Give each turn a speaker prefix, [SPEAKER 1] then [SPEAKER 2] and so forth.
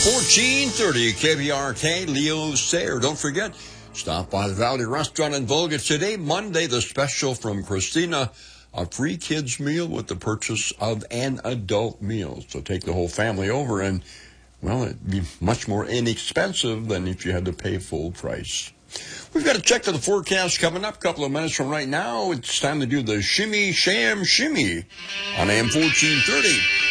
[SPEAKER 1] 1430 KBRK, Leo Sayer. Don't forget, stop by the Valley Restaurant in Volga today, Monday, the special from Christina, a free kids meal with the purchase of an adult meal. So take the whole family over and, well, it'd be much more inexpensive than if you had to pay full price. We've got a check of the forecast coming up a couple of minutes from right now. It's time to do the Shimmy Sham Shimmy on AM 1430.